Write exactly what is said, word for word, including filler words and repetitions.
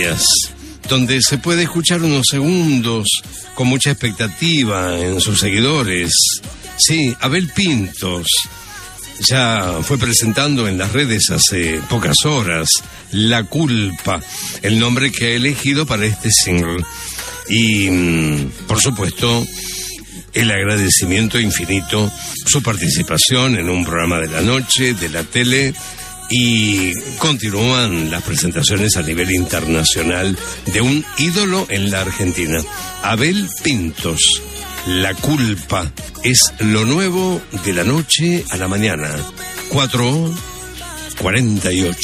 Noticias, donde se puede escuchar unos segundos con mucha expectativa en sus seguidores. Sí, Abel Pintos ya fue presentando en las redes hace pocas horas La Culpa, el nombre que ha elegido para este single. Y, por supuesto, el agradecimiento infinito, su participación en un programa de la noche, de la tele, y continúan las presentaciones a nivel internacional de un ídolo en la Argentina. Abel Pintos, La Culpa, es lo nuevo de la noche a la mañana. cuatro cuarenta y ocho.